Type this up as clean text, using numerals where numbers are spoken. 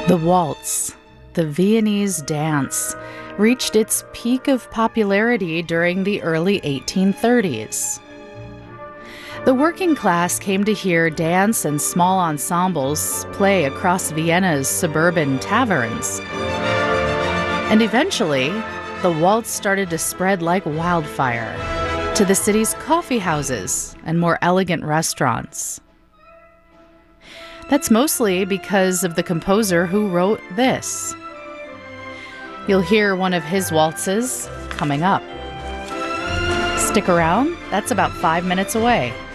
The waltz, the Viennese dance, reached its peak of popularity during the early 1830s. The working class came to hear dance and small ensembles play across Vienna's suburban taverns. And eventually, the waltz started to spread like wildfire to the city's coffee houses and more elegant restaurants. That's mostly because of the composer who wrote this. You'll hear one of his waltzes coming up. Stick around, that's about 5 minutes away.